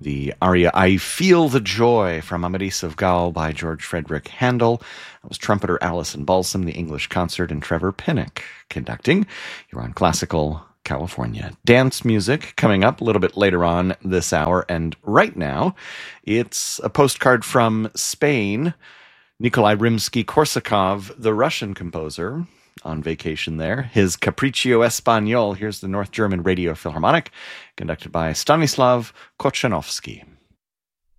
The aria I Feel the Joy from Amadis of Gaul by George Frederick Handel. That was trumpeter Alison Balsam, the English Concert, and Trevor Pinnock conducting. You're on Classical California. Dance music coming up a little bit later on this hour. And right now, it's a postcard from Spain. Nikolai Rimsky-Korsakov, the Russian composer, on vacation there. His Capriccio Espagnol. Here's the North German Radio Philharmonic, conducted by Stanislav Kochanovsky.